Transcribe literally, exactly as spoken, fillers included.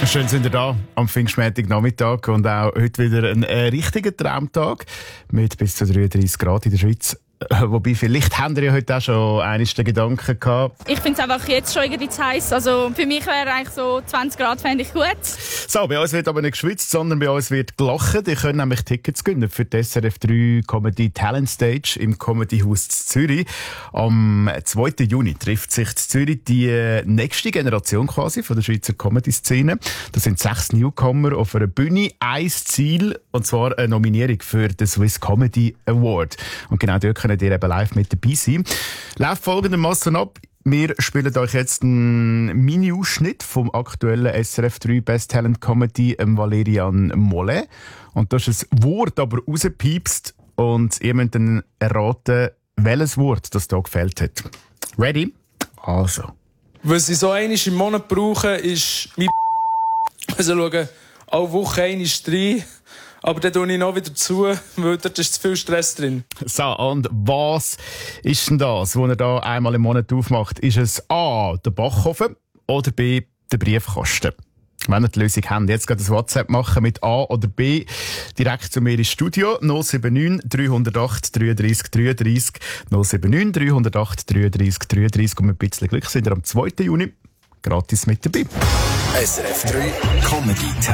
Schön sind wir da am Pfingstmontag-Nachmittag und auch heute wieder ein äh, richtiger Traumtag mit bis zu dreiunddreißig Grad in der Schweiz. Wobei, vielleicht haben wir ja heute auch schon eines der Gedanken gehabt. Ich finde es einfach jetzt schon irgendwie zu heiß. Also für mich wäre eigentlich so zwanzig Grad fände ich gut. So, bei uns wird aber nicht geschwitzt, sondern bei uns wird gelacht. Ihr könnt nämlich Tickets gewinnen für die S R F drei Comedy Talent Stage im Comedy Haus Zürich. Am zweiten Juni trifft sich in Zürich die nächste Generation quasi von der Schweizer Comedy-Szene. Das sind sechs Newcomer auf einer Bühne. Ein Ziel, und zwar eine Nominierung für den Swiss Comedy Award. Und genau dort könnt ihr eben live mit dabei sein. Läuft folgendermaßen ab. Wir spielen euch jetzt einen Mini-Ausschnitt vom aktuellen S R F drei Best Talent Comedy Valerian Mollet. Und da ist ein Wort aber rauspiepst und ihr müsst dann erraten, welches Wort das da gefällt hat. Ready? Also. Was ich so einmal im Monat brauche, ist mein also schauen, alle Woche einmal rein. Aber dann tue ich noch wieder zu, weil dort ist zu viel Stress drin. So, und was ist denn das, was er da einmal im Monat aufmacht? Ist es A, der Backofen oder B, der Briefkasten? Wenn ihr die Lösung habt, jetzt geht das WhatsApp machen mit A oder B direkt zu mir ins Studio. null sieben neun, drei null acht, drei drei drei drei, null sieben neun, drei null acht, drei drei drei drei. Und mit ein bisschen Glück sind wir am zweiten Juni gratis mit dabei. S R F drei Comedy